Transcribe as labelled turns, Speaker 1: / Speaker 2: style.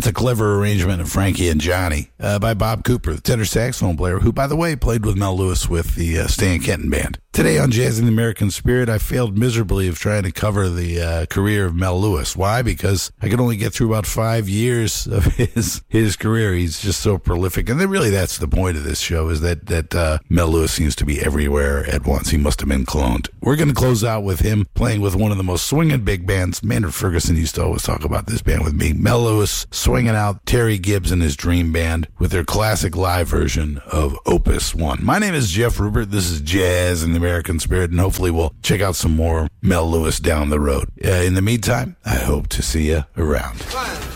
Speaker 1: a clever arrangement of Frankie and Johnny by Bob Cooper, the tenor saxophone player, who, by the way, played with Mel Lewis with the Stan Kenton Band. Today on Jazz in the American Spirit, I failed miserably of trying to cover the career of Mel Lewis. Why? Because I could only get through about 5 years of his career. He's just so prolific. And then really that's the point of this show, is that Mel Lewis seems to be everywhere at once. He must have been cloned. We're going to close out with him playing with one of the most swinging big bands. Maynard Ferguson used to always talk about this band with me. Mel Lewis swinging out Terry Gibbs and his Dream Band with their classic live version of Opus 1. My name is Jeff Rupert. This is Jazz in the American Spirit, and hopefully we'll check out some more Mel Lewis down the road. In the meantime, I hope to see you around.